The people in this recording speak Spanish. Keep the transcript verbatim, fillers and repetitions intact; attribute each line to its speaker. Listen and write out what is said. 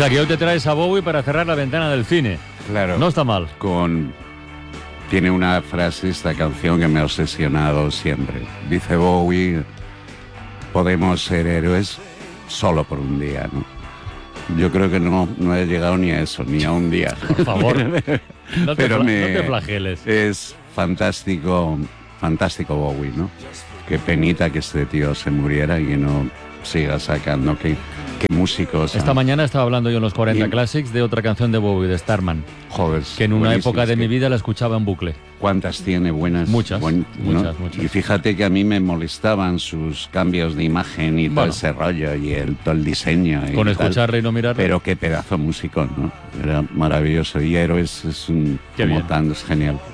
Speaker 1: sea que hoy te traes a Bowie para cerrar la ventana del cine.
Speaker 2: Claro.
Speaker 1: No está mal.
Speaker 2: Con... Tiene una frase esta canción que me ha obsesionado siempre. Dice Bowie, podemos ser héroes solo por un día, ¿no? Yo creo que no, no he llegado ni a eso, ni a un día.
Speaker 1: Por favor, no te,
Speaker 2: Pero me,
Speaker 1: no te flageles.
Speaker 2: Es fantástico, fantástico Bowie, ¿no? Qué penita que este tío se muriera y que no siga sacando. Qué, qué músicos.
Speaker 1: Esta
Speaker 2: han...
Speaker 1: mañana estaba hablando yo en los cuarenta
Speaker 2: y...
Speaker 1: Classics de otra canción de Bowie, de Starman.
Speaker 2: Joder,
Speaker 1: que en una época de mi vida la escuchaba en bucle.
Speaker 2: ¿Cuántas tiene buenas?
Speaker 1: Muchas,
Speaker 2: buen,
Speaker 1: muchas,
Speaker 2: ¿no?
Speaker 1: muchas.
Speaker 2: Y fíjate que a mí me molestaban sus cambios de imagen y
Speaker 1: bueno,
Speaker 2: todo ese rollo y el, todo el diseño.
Speaker 1: Con
Speaker 2: y
Speaker 1: escucharle y no mirarle.
Speaker 2: Pero qué pedazo músico, ¿no? Era maravilloso. Y Héroes es un...
Speaker 1: Qué
Speaker 2: como
Speaker 1: bien.
Speaker 2: tan, es genial.